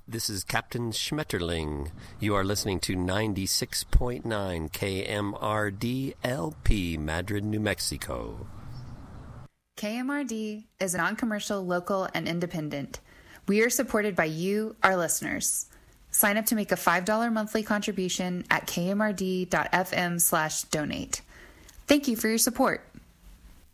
This is Captain Schmetterling. You are listening to 96.9 KMRD LP, Madrid, New Mexico. KMRD is non-commercial, local, and independent. We are supported by you, our listeners. Sign up to make a $5 monthly contribution at kmrd.fm/donate. Thank you for your support.